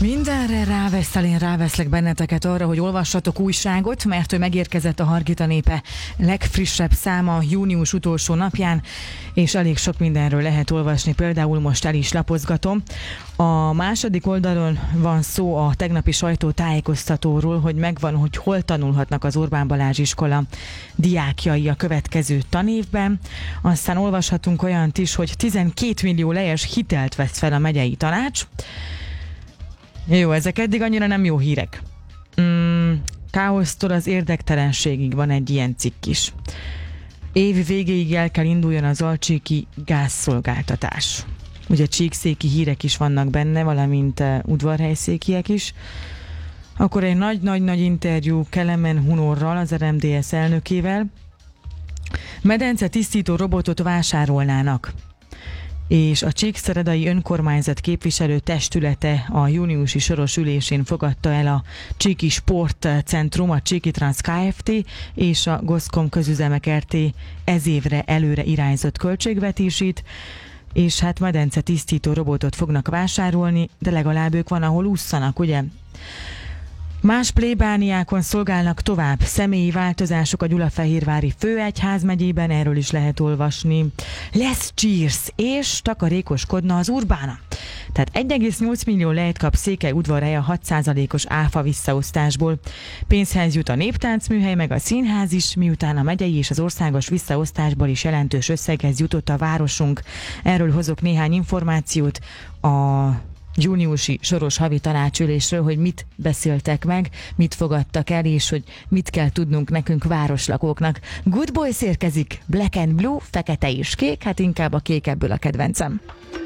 Mindenre ráveszel, én ráveszlek benneteket arra, hogy olvassatok újságot, mert ő megérkezett a Hargita népe legfrissebb száma június utolsó napján, és elég sok mindenről lehet olvasni, például most el is lapozgatom. A második oldalon van szó a tegnapi sajtótájékoztatóról, hogy megvan, hogy hol tanulhatnak az Orbán Balázs iskola diákjai a következő tanévben. Aztán olvashatunk olyant is, hogy 12 millió lejes hitelt vesz fel a megyei tanács. Jó, ezek eddig annyira nem jó hírek. Káosztól az érdektelenségig van egy ilyen cikk is. Év végéig el kell induljon az alcsíki gázszolgáltatás. Ugye csíkszéki hírek is vannak benne, valamint udvarhelyszékiek is. Akkor egy nagy interjú Kelemen Hunorral, az RMDSZ elnökével. Medence tisztító robotot vásárolnának. És a Csíkszeredai Önkormányzat képviselő testülete a júniusi soros ülésén fogadta el a Csíki Sportcentrum, a Csíki Transz Kft. És a Goszkom Közüzemek Rt. Ez évre előre irányzott költségvetését, és hát medence tisztító robotot fognak vásárolni, de legalább ők van, ahol ússzanak, ugye? Más plébániákon szolgálnak tovább személyi változások a Gyulafehérvári Főegyházmegyében, erről is lehet olvasni. Lesz Cheers, és takarékoskodna az Urbána. Tehát 1,8 millió lejt kap Székelyudvarhely a 6%-os áfa visszaosztásból. Pénzhez jut a néptáncműhely, meg a színház is, miután a megyei és az országos visszaosztásból is jelentős összeghez jutott a városunk. Erről hozok néhány információt a júniusi soros havi tanácsülésről, hogy mit beszéltek meg, mit fogadtak el, és hogy mit kell tudnunk nekünk városlakóknak. Good Boys érkezik, Black and Blue, fekete és kék, hát inkább a kék ebből a kedvencem.